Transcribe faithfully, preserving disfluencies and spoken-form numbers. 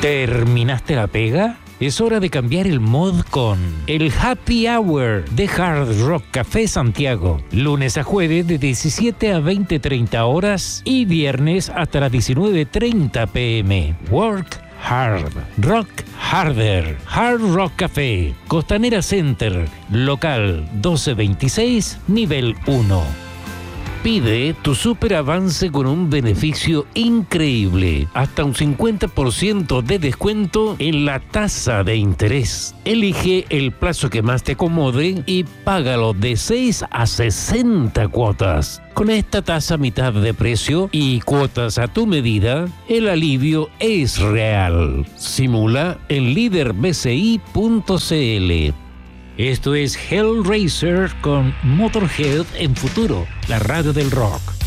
¿Terminaste la pega? Es hora de cambiar el mod con el Happy Hour de Hard Rock Café Santiago. Lunes a jueves de diecisiete a veinte treinta horas y viernes hasta las diecinueve treinta pm. Work Hard. Rock Harder. Hard Rock Café. Costanera Center. Local doce veintiséis, nivel uno. Pide tu super avance con un beneficio increíble. Hasta un cincuenta por ciento de descuento en la tasa de interés. Elige el plazo que más te acomode y págalo de seis a sesenta cuotas. Con esta tasa a mitad de precio y cuotas a tu medida, el alivio es real. Simula en líder b c i punto c l. Esto es Hellraiser con Motorhead en Futuro, la radio del rock.